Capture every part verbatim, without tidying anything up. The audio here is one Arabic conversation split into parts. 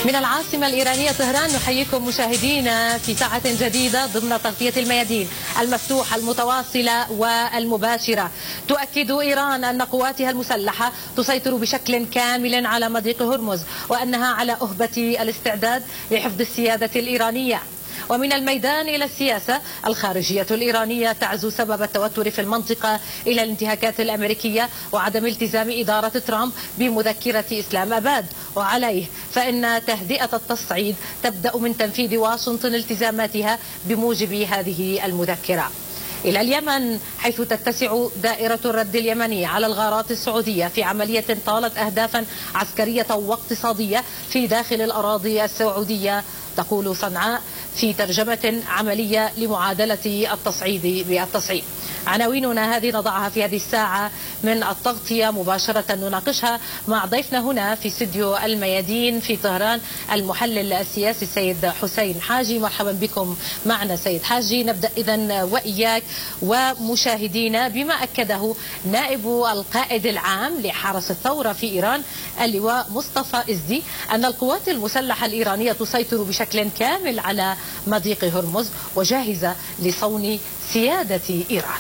من العاصمة الإيرانية طهران نحييكم مشاهدينا في ساعة جديدة ضمن تغطية الميادين المفتوحة المتواصلة والمباشرة. تؤكد إيران أن قواتها المسلحة تسيطر بشكل كامل على مضيق هرمز وأنها على أهبة الاستعداد لحفظ السيادة الإيرانية. ومن الميدان إلى السياسة، الخارجية الإيرانية تعزو سبب التوتر في المنطقة إلى الانتهاكات الأمريكية وعدم التزام إدارة ترامب بمذكرة إسلام أباد، وعليه فإن تهدئة التصعيد تبدأ من تنفيذ واشنطن التزاماتها بموجب هذه المذكرة. إلى اليمن، حيث تتسع دائرة الرد اليمني على الغارات السعودية في عملية طالت أهدافا عسكرية واقتصادية في داخل الأراضي السعودية. تقول صنعاء في ترجمة عملية لمعادلة التصعيد بالتصعيد. عناويننا هذه نضعها في هذه الساعة من التغطية مباشرة نناقشها مع ضيفنا هنا في استديو الميادين في طهران، المحلل السياسي السيد حسين حاجي. مرحبا بكم معنا سيد حاجي. نبدأ إذن وإياك ومشاهدينا بما أكده نائب القائد العام لحرس الثورة في إيران اللواء مصطفى إزدي أن القوات المسلحة الإيرانية تسيطر بشكل كامل على مضيق هرمز وجاهزة لصون سيادة إيران.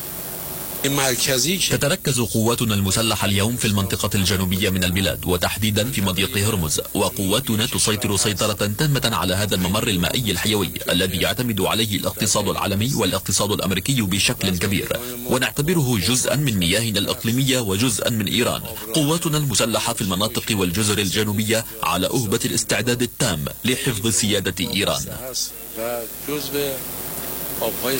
تتركز قواتنا المسلحة اليوم في المنطقة الجنوبية من البلاد وتحديدا في مضيق هرمز، وقواتنا تسيطر سيطرة تامة على هذا الممر المائي الحيوي الذي يعتمد عليه الاقتصاد العالمي والاقتصاد الأمريكي بشكل كبير، ونعتبره جزءا من مياهنا الإقليمية وجزءا من إيران. قواتنا المسلحة في المناطق والجزر الجنوبية على أهبة الاستعداد التام لحفظ سيادة إيران.